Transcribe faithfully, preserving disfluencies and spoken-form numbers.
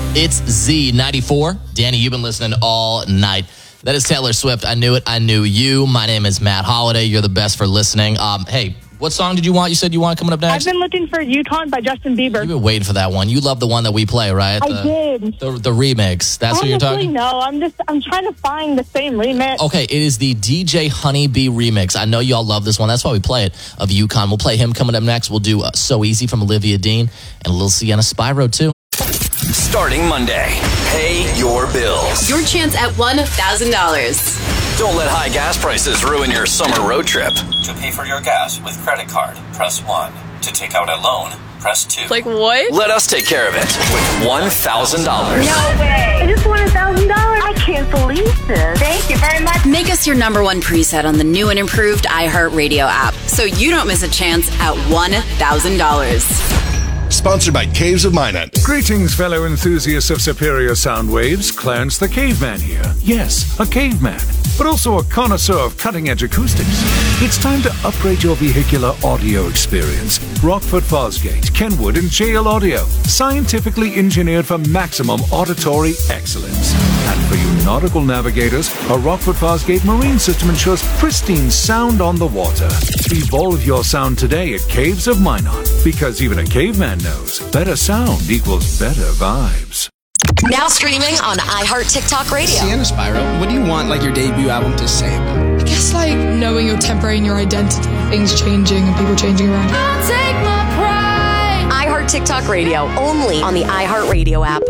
It's Z ninety-four. Danny, you've been listening all night. That is Taylor Swift. I knew it. I knew you. My name is Matt Holiday. You're the best for listening. Um, hey, what song did you want? You said you want coming up next? I've been looking for Yukon by Justin Bieber. You've been waiting for that one. You love the one that we play, right? I the, did. The, the remix. That's Honestly, what you're talking? no. I'm just, I'm trying to find the same remix. Okay, it is the D J Honeybee remix. I know y'all love this one. That's why we play it, of Yukon. We'll play him coming up next. We'll do uh, So Easy from Olivia Dean and a little Sienna Spyro, too. Starting Monday, pay your bills. Your chance at one thousand dollars. Don't let high gas prices ruin your summer road trip. To pay for your gas with credit card, press one. To take out a loan, press two. Like what? Let us take care of it with one thousand dollars. No way. I just won one thousand dollars. I can't believe this. Thank you very much. Make us your number one preset on the new and improved iHeartRadio app so you don't miss a chance at one thousand dollars. Sponsored by Caves of Minot. Greetings, fellow enthusiasts of superior sound waves. Clarence the Caveman here. Yes, a caveman, but also a connoisseur of cutting-edge acoustics. It's time to upgrade your vehicular audio experience. Rockford Fosgate, Kenwood, and J L Audio. Scientifically engineered for maximum auditory excellence. And for you nautical navigators, a Rockford Fosgate marine system ensures pristine sound on the water. Evolve your sound today at Caves of Minot, because even a caveman knows better sound equals better vibes. Now streaming on iHeart TikTok Radio. Sienna Spyro, what do you want like your debut album to say about? I guess like knowing your temporary and your identity, things changing and people changing around. I'll take my pride. iHeart TikTok Radio, only on the iHeart Radio app.